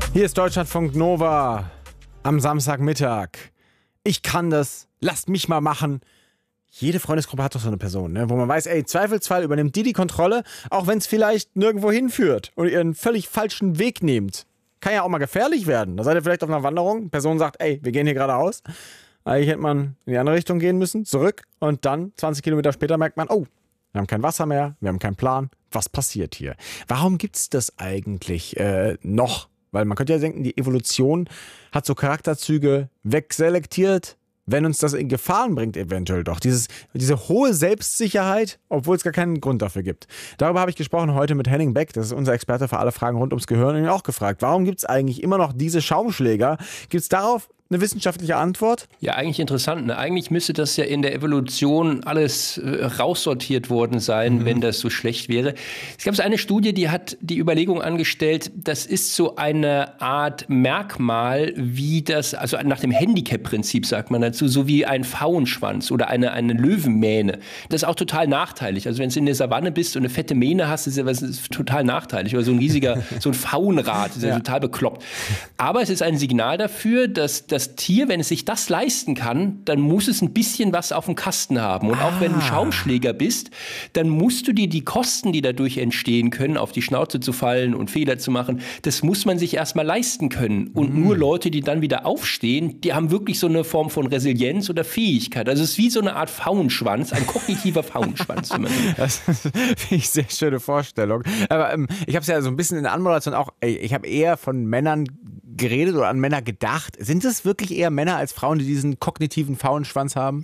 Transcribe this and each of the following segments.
Hier ist Deutschlandfunk Nova am Samstagmittag. Ich kann das, lasst mich mal machen. Jede Freundesgruppe hat doch so eine Person, ne? Wo man weiß, ey, Zweifelsfall übernimmt die Kontrolle, auch wenn es vielleicht nirgendwo hinführt und ihr einen völlig falschen Weg nehmt. Kann ja auch mal gefährlich werden. Da seid ihr vielleicht auf einer Wanderung, die Person sagt, ey, wir gehen hier geradeaus. Eigentlich hätte man in die andere Richtung gehen müssen, zurück und dann 20 Kilometer später merkt man, oh, wir haben kein Wasser mehr, wir haben keinen Plan. Was passiert hier? Warum gibt's das eigentlich noch? Weil man könnte ja denken, die Evolution hat so Charakterzüge wegselektiert, wenn uns das in Gefahren bringt eventuell doch. Diese hohe Selbstsicherheit, obwohl es gar keinen Grund dafür gibt. Darüber habe ich gesprochen heute mit Henning Beck, das ist unser Experte für alle Fragen rund ums Gehirn, und ihn auch gefragt, warum gibt es eigentlich immer noch diese Schaumschläger? Gibt es darauf eine wissenschaftliche Antwort? Ja, eigentlich interessant. Ne? Eigentlich müsste das ja in der Evolution alles raussortiert worden sein, wenn das so schlecht wäre. Es gab so eine Studie, die hat die Überlegung angestellt, das ist so eine Art Merkmal, wie das, also nach dem Handicap-Prinzip sagt man dazu, so wie ein Pfauenschwanz oder eine Löwenmähne. Das ist auch total nachteilig. Also wenn du in der Savanne bist und eine fette Mähne hast, ist das total nachteilig. Oder so ein riesiger, so ein Pfauenrad, ist ja total bekloppt. Aber es ist ein Signal dafür, dass das Tier, wenn es sich das leisten kann, dann muss es ein bisschen was auf dem Kasten haben. Und auch wenn du Schaumschläger bist, dann musst du dir die Kosten, die dadurch entstehen können, auf die Schnauze zu fallen und Fehler zu machen, das muss man sich erstmal leisten können. Und nur Leute, die dann wieder aufstehen, die haben wirklich so eine Form von Resilienz oder Fähigkeit. Also es ist wie so eine Art Pfauenschwanz, ein kognitiver Pfauenschwanz. Das finde ich sehr schöne Vorstellung. Aber ich habe es ja so ein bisschen in der Anmoderation auch, ich habe eher von Männern geredet oder an Männer gedacht. Sind es wirklich eher Männer als Frauen, die diesen kognitiven Pfauenschwanz haben?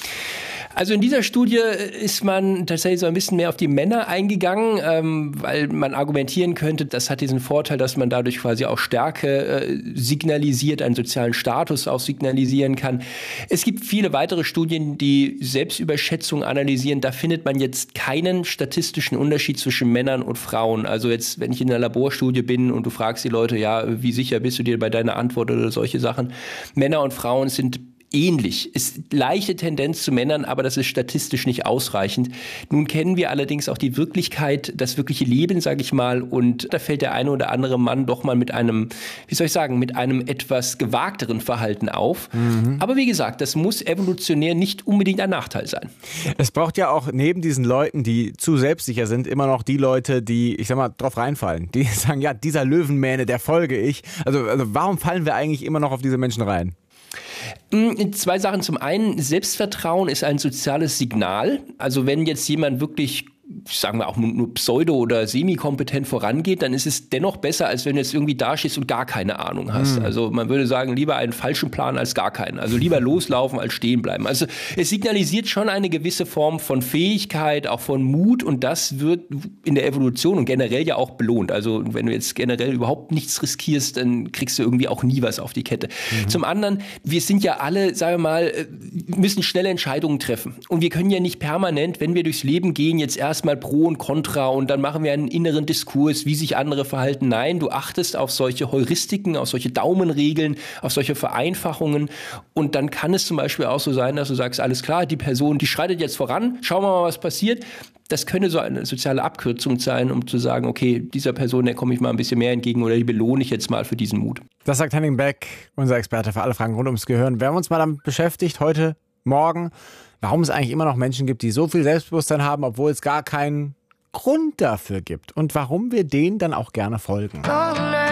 Also in dieser Studie ist man tatsächlich so ein bisschen mehr auf die Männer eingegangen, weil man argumentieren könnte, das hat diesen Vorteil, dass man dadurch quasi auch Stärke signalisiert, einen sozialen Status auch signalisieren kann. Es gibt viele weitere Studien, die Selbstüberschätzung analysieren. Da findet man jetzt keinen statistischen Unterschied zwischen Männern und Frauen. Also jetzt, wenn ich in einer Laborstudie bin und du fragst die Leute, ja, wie sicher bist du dir bei deiner Antwort oder solche Sachen. Männer und Frauen sind ähnlich. Ist leichte Tendenz zu Männern, aber das ist statistisch nicht ausreichend. Nun kennen wir allerdings auch die Wirklichkeit, das wirkliche Leben, sage ich mal, und da fällt der eine oder andere Mann doch mal mit einem, wie soll ich sagen, mit einem etwas gewagteren Verhalten auf. Aber wie gesagt, das muss evolutionär nicht unbedingt ein Nachteil sein. Es braucht ja auch neben diesen Leuten, die zu selbstsicher sind, immer noch die Leute, die, ich sag mal, drauf reinfallen. Die sagen, ja, dieser Löwenmähne, der folge ich. Also warum fallen wir eigentlich immer noch auf diese Menschen rein? Zwei Sachen. Zum einen, Selbstvertrauen ist ein soziales Signal. Also wenn jetzt jemand wirklich, sagen wir auch nur pseudo- oder semi-kompetent vorangeht, dann ist es dennoch besser, als wenn du jetzt irgendwie dastehst und gar keine Ahnung hast. Also man würde sagen, lieber einen falschen Plan als gar keinen. Also lieber loslaufen als stehen bleiben. Also es signalisiert schon eine gewisse Form von Fähigkeit, auch von Mut, und das wird in der Evolution und generell ja auch belohnt. Also wenn du jetzt generell überhaupt nichts riskierst, dann kriegst du irgendwie auch nie was auf die Kette. Zum anderen, wir sind ja alle, sagen wir mal, müssen schnelle Entscheidungen treffen. Und wir können ja nicht permanent, wenn wir durchs Leben gehen, jetzt erstmal Pro und Contra und dann machen wir einen inneren Diskurs, wie sich andere verhalten. Nein, du achtest auf solche Heuristiken, auf solche Daumenregeln, auf solche Vereinfachungen, und dann kann es zum Beispiel auch so sein, dass du sagst, alles klar, die Person, die schreitet jetzt voran, schauen wir mal, was passiert. Das könnte so eine soziale Abkürzung sein, um zu sagen, okay, dieser Person, der komme ich mal ein bisschen mehr entgegen oder die belohne ich jetzt mal für diesen Mut. Das sagt Henning Beck, unser Experte für alle Fragen rund ums Gehirn. Wir haben uns mal damit beschäftigt, heute Morgen, warum es eigentlich immer noch Menschen gibt, die so viel Selbstbewusstsein haben, obwohl es gar keinen Grund dafür gibt. Und warum wir denen dann auch gerne folgen.